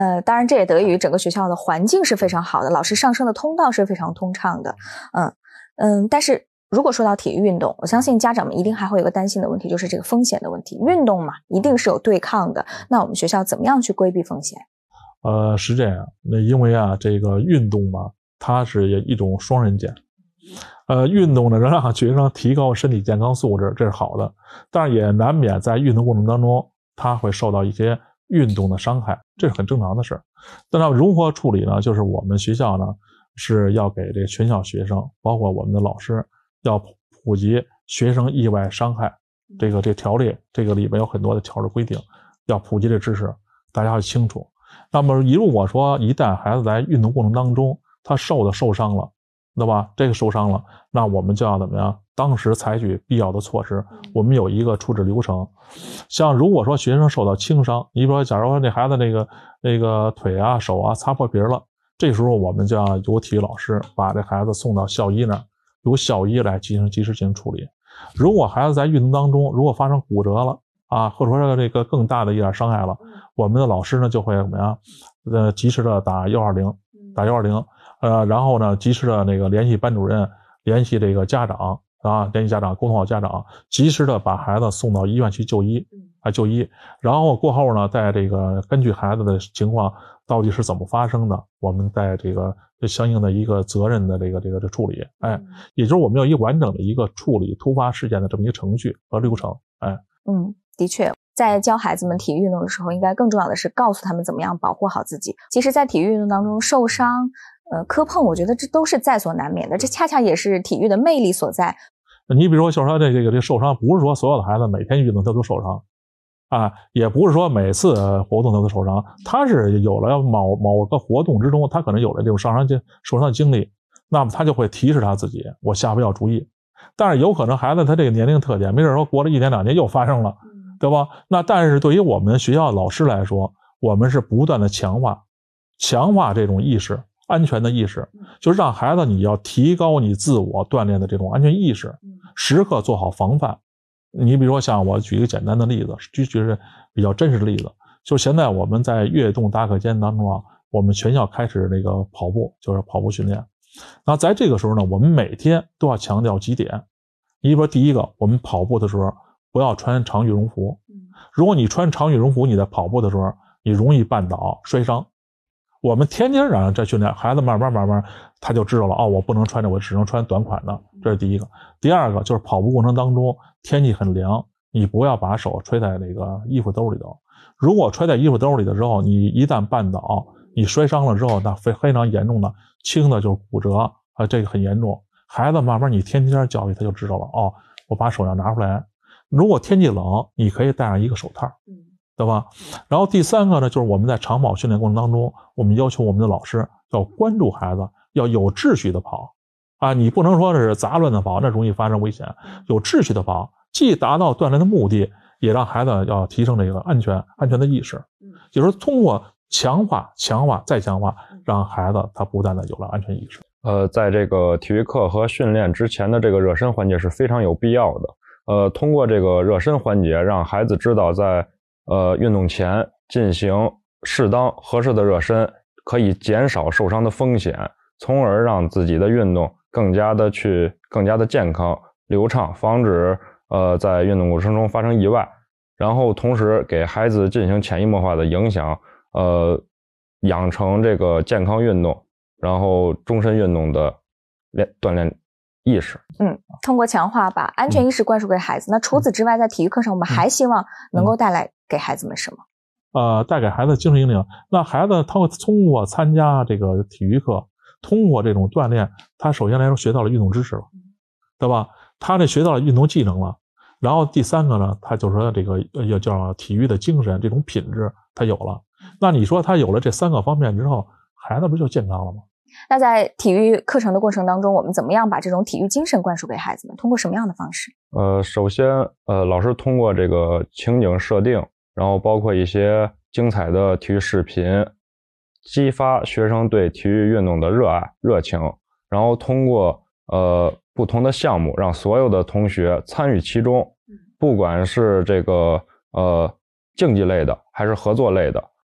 当然这也得益于整个学校的环境是非常好的，老师上升的通道是非常通畅的。但是如果说到体育运动，我相信家长们一定还会有个担心的问题，就是这个风险的问题。运动嘛，一定是有对抗的，那我们学校怎么样去规避风险？ 是这样，因为这个运动嘛，它是一种双刃剑。运动呢，能让学生提高身体健康素质，这是好的，但是也难免在运动过程当中，他会受到一些运动的伤害，这是很正常的事。那如何处理呢？就是我们学校呢是要给这全校学生，包括我们的老师，要普及学生意外伤害这条例，这个里面有很多的条例规定，要普及这知识，大家要清楚。那么如果说一旦孩子在运动过程当中他受伤了，对吧？这个受伤了，那我们就要怎么样？当时采取必要的措施，我们有一个处置流程。像如果说学生受到轻伤，你比如说假如说这孩子那个腿啊手啊擦破皮了，这时候我们就要由体育老师把这孩子送到校医那儿，由校医来及时进行处理。如果孩子在运动当中如果发生骨折了啊，或者说这个更大的一点伤害了，我们的老师呢就会怎么样？及时的打120，然后呢及时的联系班主任，联系这个家长啊，联系家长，沟通好家长，及时的把孩子送到医院去就医，然后过后呢，在这个根据孩子的情况到底是怎么发生的，我们在这个相应的一个责任的这个处理，也就是我们有一个完整的一个处理突发事件的这么一个程序和流程， 的确，在教孩子们体育运动的时候，应该更重要的是告诉他们怎么样保护好自己。其实在体育运动当中受伤磕碰，我觉得这都是在所难免的，这恰恰也是体育的魅力所在。 你比如说就是说这受伤，不是说所有的孩子每天运动他都受伤啊，也不是说每次活动他都受伤，他是有了某个活动之中，他可能有了这种受伤的经历，那么他就会提示他自己，我下回要注意。但是有可能孩子他这个年龄特点，没准说过了1年2年又发生了，对吧？那但是对于我们学校老师来说，我们是不断的强化这种意识，安全的意识，就是让孩子你要提高你自我锻炼的这种安全意识，时刻做好防范。你比如说像我举一个简单的例子，就是比较真实的例子，就是现在我们在跃动大课间当中啊，我们全校开始那个跑步，就是跑步训练。那在这个时候呢，我们每天都要强调几点。你比如说第一个，我们跑步的时候不要穿长羽绒服，如果你穿长羽绒服，你在跑步的时候你容易绊倒摔伤。我们天天让这训练，孩子慢慢他就知道了，哦，我不能穿着，我只能穿短款的，这是第一个。第二个就是跑步过程当中天气很凉，你不要把手揣在那个衣服兜里头，如果揣在衣服兜里的时候，你一旦绊倒你摔伤了之后，那非常严重的，轻的就是骨折啊，这个很严重。孩子慢慢你天天教育他就知道了，哦，我把手要拿出来。如果天气冷，你可以戴上一个手套，对吧？然后第三个呢，就是我们在长跑训练过程当中，我们要求我们的老师要关注孩子，要有秩序的跑啊，你不能说是杂乱的跑，那容易发生危险。有秩序的跑，既达到锻炼的目的，也让孩子要提升这个安全的意识。就是通过强化再强化，让孩子他不断的有了安全意识。 在这个体育课和训练之前的这个热身环节是非常有必要的。通过这个热身环节，让孩子知道在运动前进行适当合适的热身，可以减少受伤的风险，从而让自己的运动更加的健康流畅，防止在运动过程中发生意外，然后同时给孩子进行潜移默化的影响，养成这个健康运动，然后终身运动的锻炼意识。 通过强化把安全意识灌输给孩子。那除此之外，在体育课上我们还希望能够带来给孩子们什么？ 带给孩子精神引领。那孩子他会通过参加这个体育课，通过这种锻炼，他首先来说学到了运动知识了，对吧？他这学到了运动技能了。然后第三个呢，他就说这个要叫体育的精神，这种品质他有了。那你说他有了这3个方面之后，孩子不就健康了吗？ 那在体育课程的过程当中，我们怎么样把这种体育精神灌输给孩子们？通过什么样的方式？ 首先老师通过这个情景设定，然后包括一些精彩的体育视频，激发学生对体育运动的热爱热情，然后通过不同的项目让所有的同学参与其中，不管是这个竞技类的还是合作类的，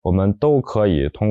我们都可以通过